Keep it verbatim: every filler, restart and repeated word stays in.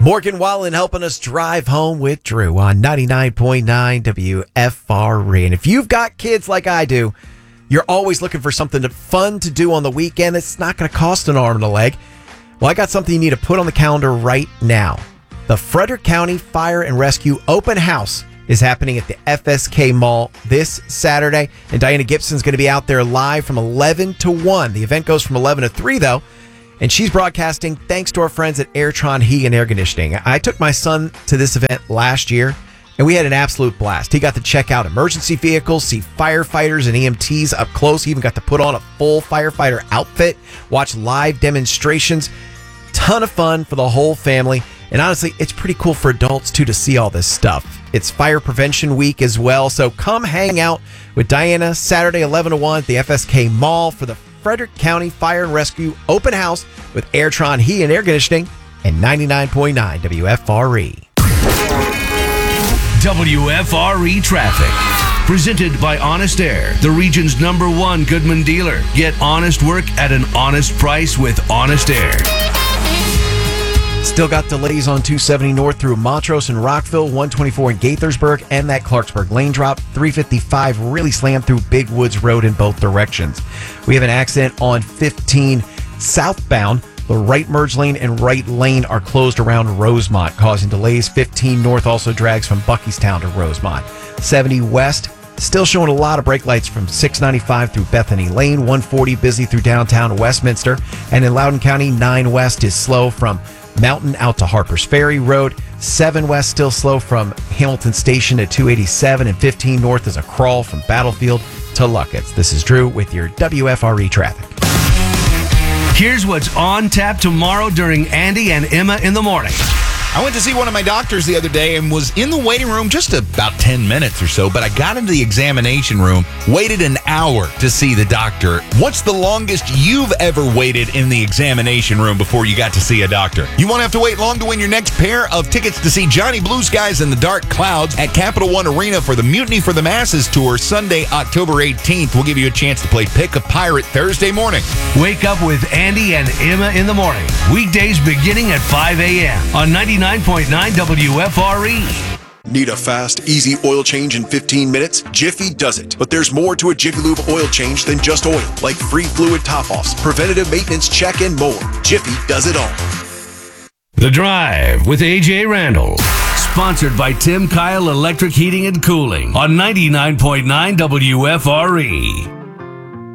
Morgan Wallen helping us drive home with Drew on ninety-nine point nine W F R E. And if you've got kids like I do, you're always looking for something to, fun to do on the weekend that's not going to cost an arm and a leg. Well, I got something you need to put on the calendar right now. The Frederick County Fire and Rescue Open House is happening at the F S K Mall this Saturday, and Diana Gibson's going to be out there live from eleven to one. The event goes from eleven to three, though, and she's broadcasting thanks to our friends at Airtron Heating and Air Conditioning. I took my son to this event last year, and we had an absolute blast. He got to check out emergency vehicles, see firefighters and E M Ts up close. He even got to put on a full firefighter outfit, watch live demonstrations. Ton of fun for the whole family. And honestly, it's pretty cool for adults, too, to see all this stuff. It's Fire Prevention Week as well, so come hang out with Diana Saturday, eleven to one at the F S K Mall for the Frederick County Fire and Rescue Open House with Airtron Heating and Air Conditioning and ninety-nine point nine W F R E. W F R E Traffic. Presented by Honest Air, the region's number one Goodman dealer. Get honest work at an honest price with Honest Air. Still got delays on two seventy North through Montrose and Rockville, one twenty-four in Gaithersburg, and that Clarksburg lane drop. three fifty-five really slammed through Big Woods Road in both directions. We have an accident on fifteen southbound. The right merge lane and right lane are closed around Rosemont, causing delays. fifteen North also drags from Buckystown to Rosemont. seventy West still showing a lot of brake lights from six ninety-five through Bethany Lane. one forty busy through downtown Westminster. And in Loudoun County, nine West is slow from Mountain out to Harpers Ferry Road. seven West still slow from Hamilton Station to two eighty-seven. And fifteen North is a crawl from Battlefield to Luckett's. This is Drew with your W F R E traffic. Here's what's on tap tomorrow during Andy and Emma in the Morning. I went to see one of my doctors the other day and was in the waiting room just about ten minutes or so, but I got into the examination room, waited an hour to see the doctor. What's the longest you've ever waited in the examination room before you got to see a doctor? You won't have to wait long to win your next pair of tickets to see Johnny Blue Skies and the Dark Clouds at Capital One Arena for the Mutiny for the Masses tour Sunday, October eighteenth. We'll give you a chance to play Pick a Pirate Thursday morning. Wake up with Andy and Emma in the Morning. Weekdays beginning at five a.m. on ninety-nine point nine W F R E. Need a fast, easy oil change in fifteen minutes? Jiffy does it. But there's more to a Jiffy Lube oil change than just oil, like free fluid top-offs, preventative maintenance check, and more. Jiffy does it all. The Drive with A J Randall. Sponsored by Tim Kyle Electric Heating and Cooling on ninety-nine point nine W F R E.